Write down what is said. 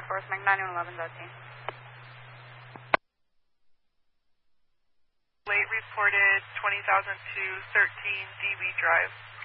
Force Mike 9111, Late reported 20,000 to 13 DB Drive.